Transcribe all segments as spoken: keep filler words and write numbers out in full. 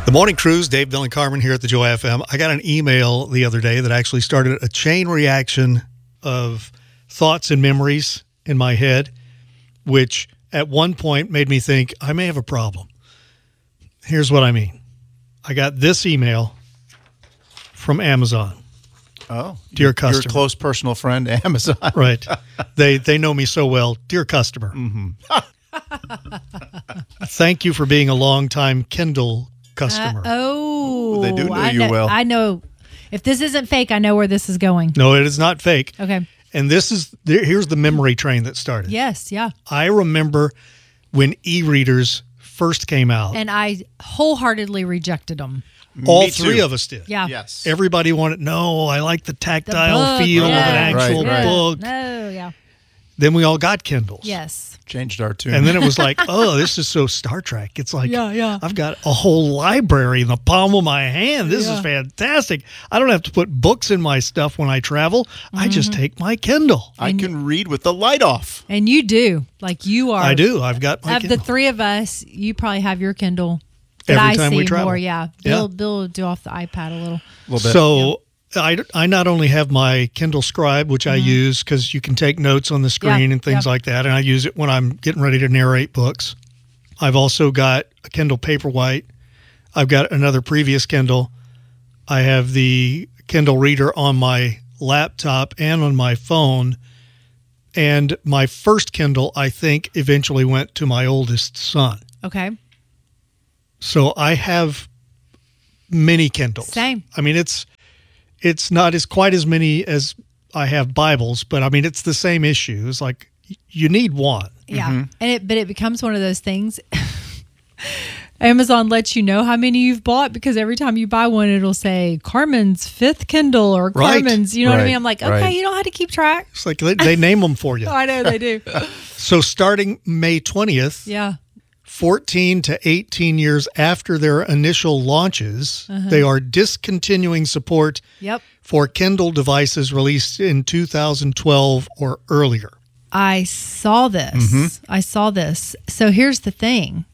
The Morning Cruise, Dave, Bill, and Carmen here at the Joy F M. I got an email the other day that actually started a chain reaction of thoughts and memories in my head, which at one point made me think I may have a problem. Here's what I mean. I got this email from Amazon. Oh, dear customer. Your close personal friend, Amazon. Right. They they know me so well. Dear customer. Mm-hmm. Thank you for being a longtime Kindle customer. Uh, oh. They do know I you know, well. I know. If this isn't fake, I know where this is going. No, it is not fake. Okay. And this is, here's the memory train that started. Yes, yeah. I remember when e-readers first came out. And I wholeheartedly rejected them. All Me three too. of us did. Yeah. Yes. Everybody wanted, no, I like the The tactile book, feel yeah. of an actual Right, right. book. No, yeah. Then we all got Kindles. Yes. Changed our tune. And then it was like, oh, this is so Star Trek. It's like, Yeah, yeah. I've got a whole library in the palm of my hand. This Yeah. is fantastic. I don't have to put books in my stuff when I travel. Mm-hmm. I just take my Kindle. I can read with the light off. And you do. Like you are. I do. I've got my Of Kindle. the three of us, you probably have your Kindle. That Every I time see we travel. more, yeah. Bill, Yeah. Bill will do off the iPad a little. A little bit. So I, I not only have my Kindle Scribe, which I use because you can take notes on the screen Mm-hmm. Yeah, and things yeah. like that, and I use it when I'm getting ready to narrate books. I've also got a Kindle Paperwhite. I've got another previous Kindle. I have the Kindle Reader on my laptop and on my phone. And my first Kindle, I think, eventually went to my oldest son. Okay. So I have many Kindles. Same. I mean, it's it's not as quite as many as I have Bibles, but I mean, it's the same issue. It's like you need one. Yeah. Mm-hmm. And it, but it becomes one of those things. Amazon lets you know how many you've bought because every time you buy one, it'll say Carmen's fifth Kindle or Right. Carmen's. You know what I Right. mean? I'm like, okay, Right. you don't have to keep track. It's like they, they name them for you. I know they do. So starting May twentieth, Yeah. fourteen to eighteen years after their initial launches, Uh-huh. they are discontinuing support Yep. for Kindle devices released in two thousand twelve or earlier. I saw this. Mm-hmm. I saw this. So here's the thing.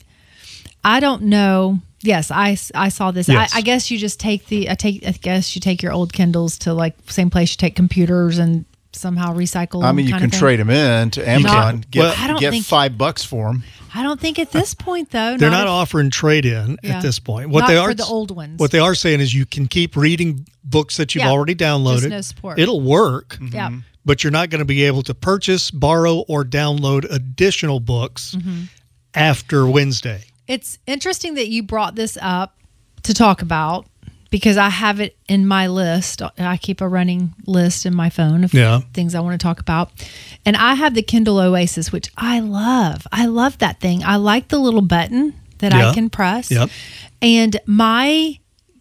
I don't know. Yes, I, I saw this. Yes. I, I guess you just take the. I take. I guess you take your old Kindles to like same place you take computers and somehow recycle. I mean, them you kind can of thing. trade them in to Amazon. Get, Well, I don't get think- five bucks for them. I don't think at this point though. They're not if- offering trade-in Yeah. at this point. What Not they for are the old ones. What they are saying is you can keep reading books that you've Yeah. already downloaded. Just no support. It'll work, Yeah. but you're not going to be able to purchase, borrow, or download additional books Mm-hmm. after Wednesday. It's interesting that you brought this up to talk about because I have it in my list. I keep a running list in my phone of Yeah. things I want to talk about. And I have the Kindle Oasis, which I love. I love that thing. I like the little button that Yeah. I can press. Yep. And my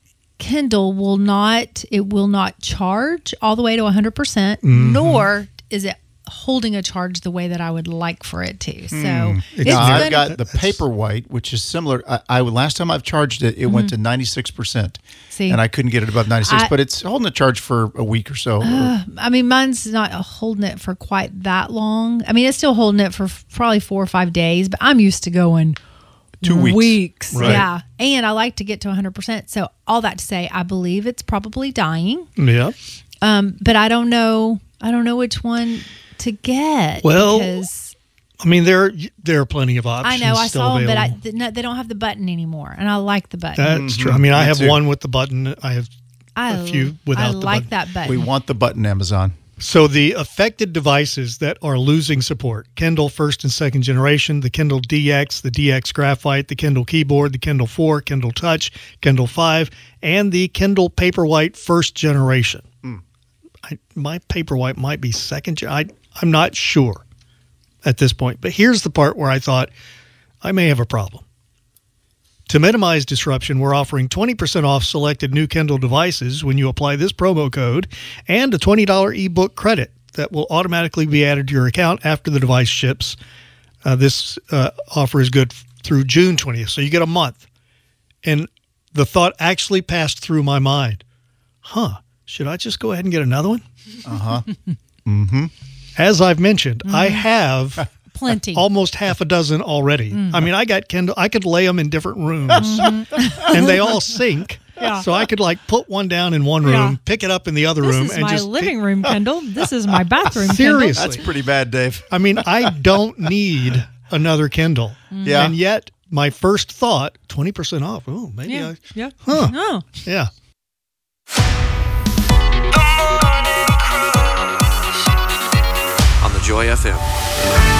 Kindle will not, it will not charge all the way to one hundred percent, Mm-hmm. nor is it holding a charge the way that I would like for it to. So Hmm. it's Now, gonna, I've got the Paperwhite, which is similar. I, I last time I've charged it, it went to ninety-six percent. Mm-hmm. See. And I couldn't get it above ninety-six, I- but it's holding a charge for a week or so. I mean, mine's not holding it for quite that long. I mean, it's still holding it for f- probably four or five days, but I'm used to going Two weeks. weeks. Right. Yeah. And I like to get to one hundred percent. So all that to say, I believe it's probably dying. Yeah. Um, but I don't know. I don't know which one to get. Well, because I mean, there there are plenty of I options. know I still saw them, but I, available. th- no, they don't have the button anymore, and I like the button. That's true. I mean, I Me have too. one with the button. I have I a few without I the like button. that button. We want the button, Amazon. So the affected devices that are losing support, Kindle first and second generation, the Kindle D X, the D X Graphite, the Kindle Keyboard, the Kindle four, Kindle Touch, Kindle five, and the Kindle Paperwhite first generation. I, my Paperwhite might be second. gen- I, I'm not sure at this point. But here's the part where I thought I may have a problem. To minimize disruption, we're offering twenty percent off selected new Kindle devices when you apply this promo code and a twenty dollars ebook credit that will automatically be added to your account after the device ships. Uh, this uh, offer is good f- through June twentieth, so you get a month. And the thought actually passed through my mind. Huh, should I just go ahead and get another one? Uh huh. Mm-hmm. As I've mentioned, I have plenty. almost half a dozen already. Mm. I mean, I got Kindle. I could lay them in different rooms, and they all sync. Yeah. So I could like put one down in one room, Yeah. pick it up in the other This room, is and my just living room Kindle. This is my bathroom Seriously. That's pretty bad, Dave. I mean, I don't need another Kindle. Yeah. And yet, my first thought, twenty percent off. Oh, maybe Kindle. I. Yeah. Yeah. Huh. Oh. Yeah. On the Joy F M.